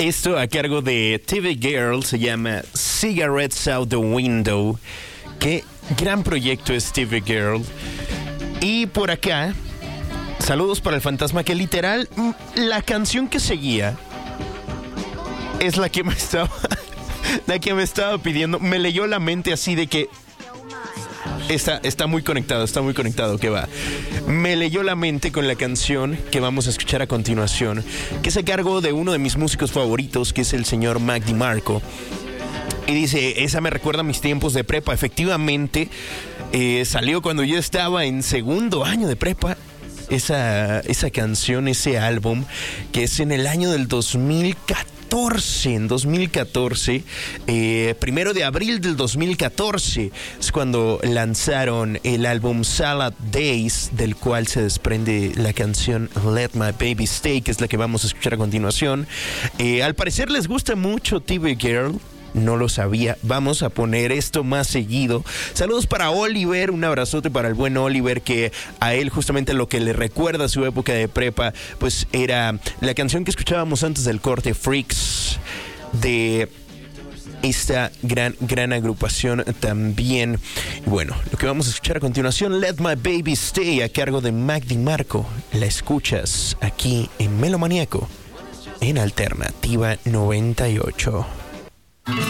Esto a cargo de TV Girl, se llama Cigarettes Out the Window. Qué gran proyecto es TV Girl. Y por acá, saludos para el fantasma, que literal, la canción que seguía es la que me estaba pidiendo. Me leyó la mente así de que está muy conectado, que va. Me leyó la mente con la canción que vamos a escuchar a continuación, que es a cargo de uno de mis músicos favoritos, que es el señor Mac DiMarco. Y dice, esa me recuerda a mis tiempos de prepa. Efectivamente, salió cuando yo estaba en segundo año de prepa. Esa canción, ese álbum, que es en el año del 2014, primero de abril del 2014, es cuando lanzaron el álbum Salad Days, del cual se desprende la canción Let My Baby Stay, que es la que vamos a escuchar a continuación. Al parecer les gusta mucho TV Girl. No lo sabía. Vamos a poner esto más seguido. Saludos para Oliver, un abrazote para el buen Oliver, que a él justamente lo que le recuerda a su época de prepa, pues era la canción que escuchábamos antes del corte, Freaks, de esta gran agrupación también. Bueno, lo que vamos a escuchar a continuación, Let My Baby Stay, a cargo de Mac DiMarco. La escuchas aquí en Melomaniaco, en Alternativa 98.